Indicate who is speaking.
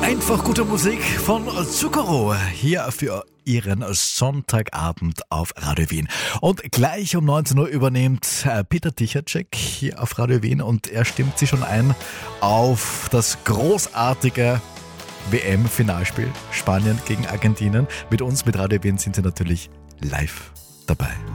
Speaker 1: Einfach gute Musik von Zucchero hier für Ihren Sonntagabend auf Radio Wien. Und gleich um 19 Uhr übernimmt Peter Tichacek hier auf Radio Wien und er stimmt sich schon ein auf das großartige WM-Finalspiel Spanien gegen Argentinien. Mit uns, mit Radio Wien, sind Sie natürlich live dabei.